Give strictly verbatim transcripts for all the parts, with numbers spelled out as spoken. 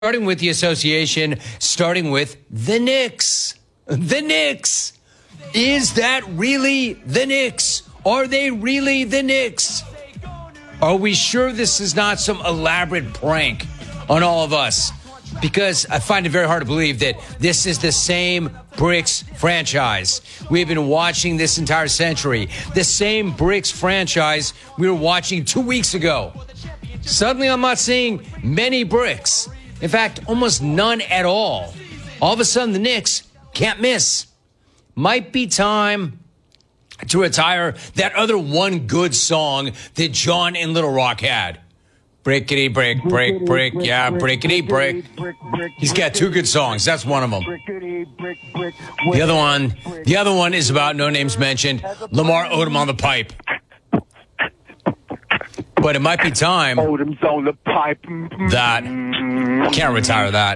Starting with the association, starting with the Knicks. The Knicks. Is that really the Knicks? Are they really the Knicks? Are we sure this is not some elaborate prank on all of us? Because I find it very hard to believe that this is the same Bricks franchise we've been watching this entire century. The same Bricks franchise we were watching two weeks ago. Suddenly, I'm not seeing many Bricks. In fact, almost none at all. All of a sudden, the Knicks can't miss. Might be time to retire that other one good song that John and Little Rock had. Brickety, brick, brick, brick, yeah, brickety, brick. He's got two good songs. That's one of them. The other one, the other one is about No Names Mentioned, Lamar Odom on the pipe. But it might be time that can't retire that.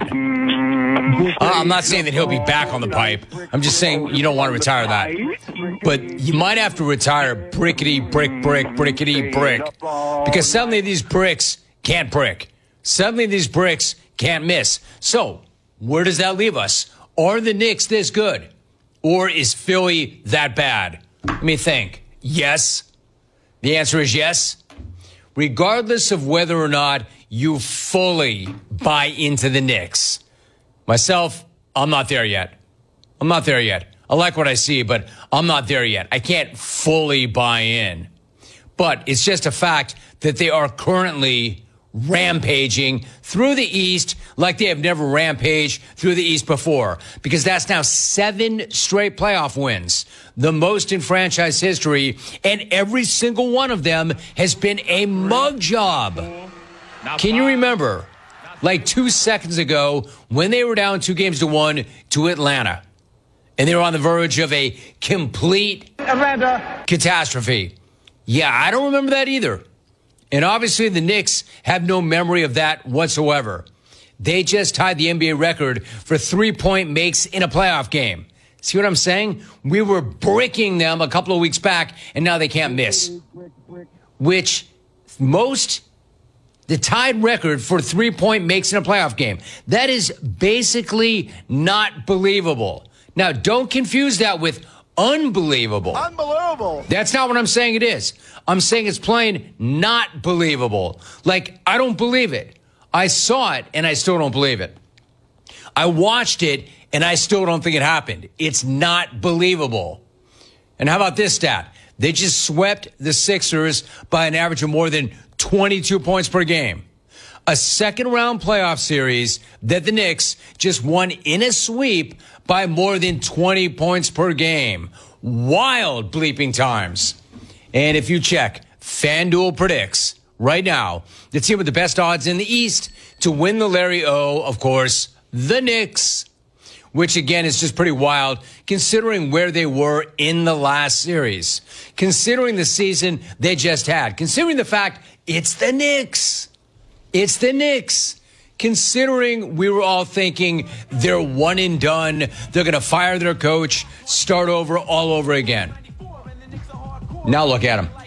Uh, I'm not saying that he'll be back on the pipe. I'm just saying you don't want to retire that. But you might have to retire brickety, brick, brick, brickety, brick. Because suddenly these bricks can't brick. Suddenly these bricks can't miss. So where does that leave us? Are the Knicks this good? Or is Philly that bad? Let me think. Yes. The answer is yes. Regardless of whether or not you fully buy into the Knicks. Myself, I'm not there yet. I'm not there yet. I like what I see, but I'm not there yet. I can't fully buy in. But it's just a fact that they are currently rampaging through the East like they have never rampaged through the East before. Because that's now seven straight playoff wins, the most in franchise history, and every single one of them has been a mug job. Can you remember, like two seconds ago, when they were down two games to one to Atlanta, and they were on the verge of a complete Atlanta catastrophe? Yeah, I don't remember that either. And obviously the Knicks have no memory of that whatsoever. They just tied the N B A record for three-point makes in a playoff game. See what I'm saying? We were bricking them a couple of weeks back, and now they can't miss. Which most, the tied record for three-point makes in a playoff game. That is basically not believable. Now, don't confuse that with unbelievable. Unbelievable. That's not what I'm saying it is. I'm saying it's plain not believable. Like, I don't believe it. I saw it, and I still don't believe it. I watched it, and I still don't think it happened. It's not believable. And how about this stat? They just swept the Sixers by an average of more than twenty-two points per game. A second-round playoff series that the Knicks just won in a sweep by more than twenty points per game. Wild bleeping times. And if you check, FanDuel predicts right now the team with the best odds in the East to win the Larry O, of course, the Knicks, which again is just pretty wild considering where they were in the last series, considering the season they just had, considering the fact it's the Knicks. It's the Knicks. Considering we were all thinking they're one and done, they're going to fire their coach, start over all over again. Now look at them.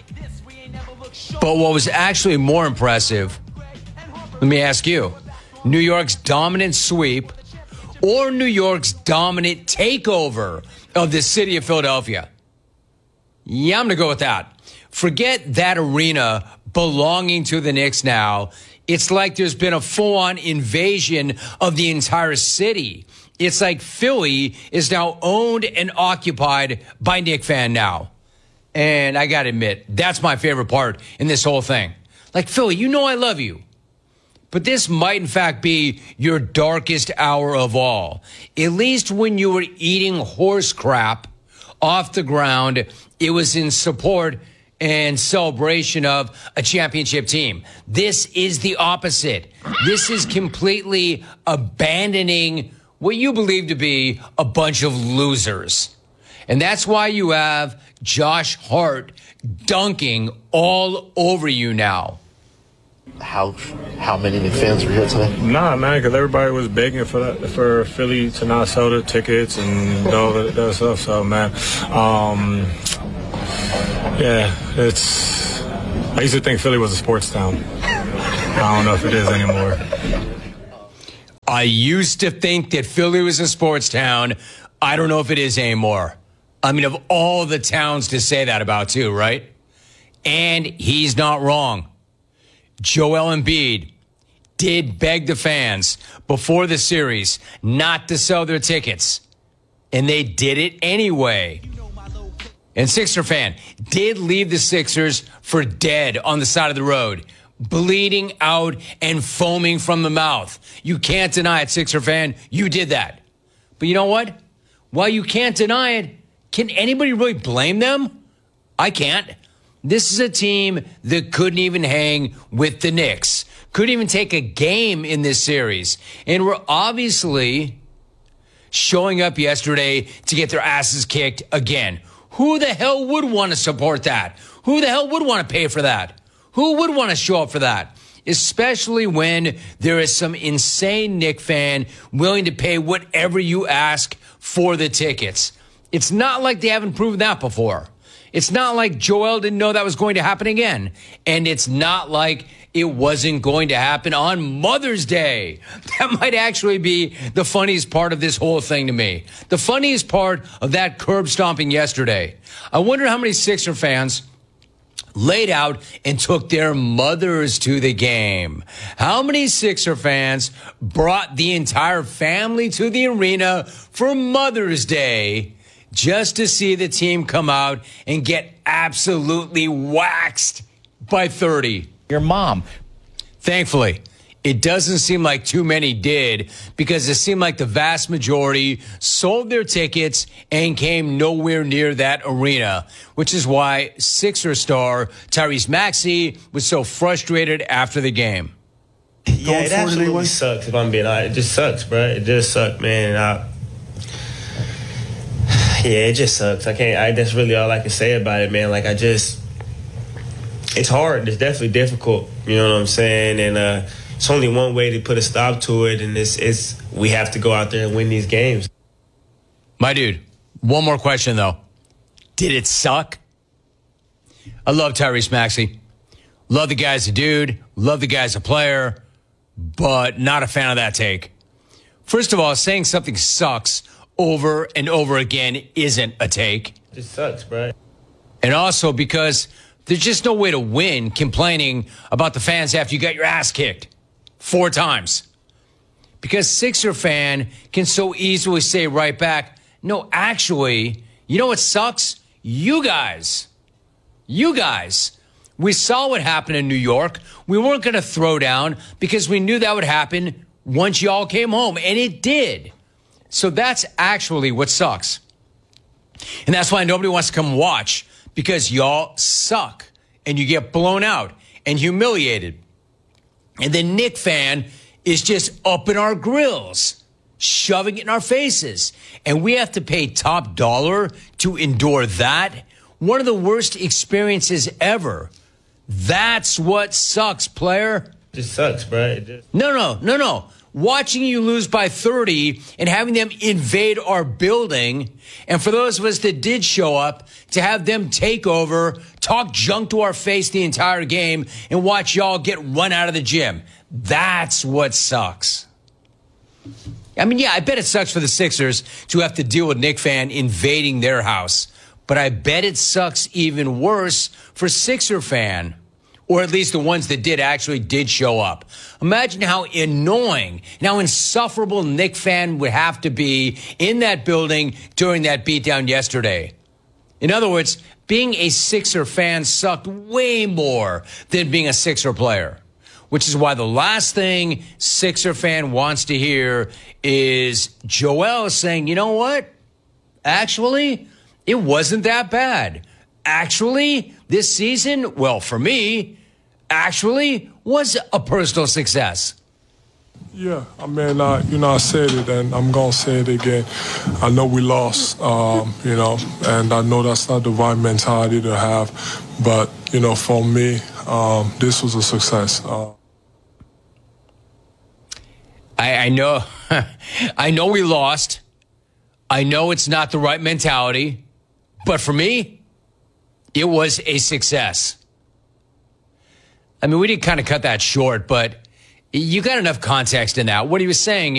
But what was actually more impressive, let me ask you, New York's dominant sweep or New York's dominant takeover of the city of Philadelphia? Yeah, I'm going to go with that. Forget that arena belonging to the Knicks now. It's like there's been a full-on invasion of the entire city. It's like Philly is now owned and occupied by Knick fan now. And I got to admit, that's my favorite part in this whole thing. Like, Philly, you know I love you. But this might, in fact, be your darkest hour of all. At least when you were eating horse crap off the ground, it was in support and celebration of a championship team. This is the opposite. This is completely abandoning what you believe to be a bunch of losers. And that's why you have Josh Hart dunking all over you now. How how many Knicks fans were here today? Nah, man, because everybody was begging for that, for Philly to not sell the tickets and all that, that stuff. So, man, um, yeah, it's. I used to think Philly was a sports town. I don't know if it is anymore. I used to think that Philly was a sports town. I don't know if it is anymore. I mean, of all the towns to say that about, too, right? And he's not wrong. Joel Embiid did beg the fans before the series not to sell their tickets, and they did it anyway. And Sixer fan did leave the Sixers for dead on the side of the road, bleeding out and foaming from the mouth. You can't deny it, Sixer fan. You did that. But you know what? While you can't deny it, can anybody really blame them? I can't. This is a team that couldn't even hang with the Knicks. Couldn't even take a game in this series. And were obviously showing up yesterday to get their asses kicked again. Who the hell would want to support that? Who the hell would want to pay for that? Who would want to show up for that? Especially when there is some insane Knick fan willing to pay whatever you ask for the tickets. It's not like they haven't proven that before. It's not like Joel didn't know that was going to happen again. And it's not like it wasn't going to happen on Mother's Day. That might actually be the funniest part of this whole thing to me. The funniest part of that curb stomping yesterday. I wonder how many Sixer fans laid out and took their mothers to the game. How many Sixer fans brought the entire family to the arena for Mother's Day just to see the team come out and get absolutely waxed by thirty? Your mom. Thankfully, it doesn't seem like too many did, because it seemed like the vast majority sold their tickets and came nowhere near that arena, which is why Sixer star Tyrese Maxey was so frustrated after the game. Yeah, it absolutely sucks, if I'm being honest. It just sucks, bro. It just sucks, man. I, yeah, it just sucks. I can't, I, that's really all I can say about it, man. Like, I just, it's hard. It's definitely difficult. You know what I'm saying? And uh, it's only one way to put a stop to it, and it's, it's we have to go out there and win these games. My dude, one more question, though. Did it suck? I love Tyrese Maxey. Love the guy as a dude. Love the guy as a player. But not a fan of that take. First of all, saying something sucks over and over again isn't a take. It just sucks, bro. And also because there's just no way to win complaining about the fans after you got your ass kicked four times. Because Sixer fan can so easily say right back, no, actually, you know what sucks? You guys. You guys. We saw what happened in New York. We weren't going to throw down because we knew that would happen once y'all came home. And it did. So that's actually what sucks. And that's why nobody wants to come watch, because y'all suck and you get blown out and humiliated. And the Knick fan is just up in our grills, shoving it in our faces. And we have to pay top dollar to endure that. One of the worst experiences ever. That's what sucks, player. It just sucks, bro. It just... No, no, no, no. Watching you lose by thirty and having them invade our building, and for those of us that did show up, to have them take over, talk junk to our face the entire game, and watch y'all get run out of the gym. That's what sucks. I mean, yeah, I bet it sucks for the Sixers to have to deal with Knick fan invading their house, but I bet it sucks even worse for Sixer fan. Or at least the ones that did actually did show up. Imagine how annoying and how insufferable Knick fan would have to be in that building during that beatdown yesterday. In other words, being a Sixer fan sucked way more than being a Sixer player. Which is why the last thing Sixer fan wants to hear is Joel saying, you know what? Actually, it wasn't that bad. Actually, this season, well, for me, actually was a personal success. Yeah, I mean, I, you know, I said it, and I'm going to say it again. I know we lost, um, you know, and I know that's not the right mentality to have. But, you know, for me, um, this was a success. Uh, I, I know, I know we lost. I know it's not the right mentality. But for me, it was a success. I mean, we did kind of cut that short, but you got enough context in that. What he was saying